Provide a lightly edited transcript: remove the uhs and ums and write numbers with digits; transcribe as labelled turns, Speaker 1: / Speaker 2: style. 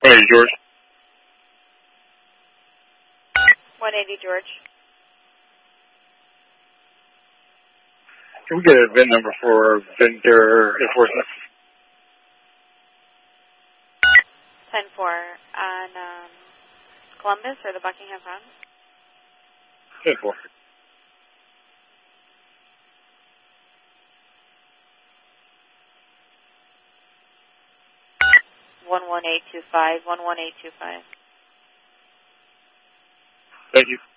Speaker 1: Hey, George.
Speaker 2: 180 George.
Speaker 1: Can we get a VIN number for vendor enforcement?
Speaker 2: 10-4 on Columbus or the Buckingham Farms?
Speaker 1: 10-4.
Speaker 2: One 11825.
Speaker 1: Thank you.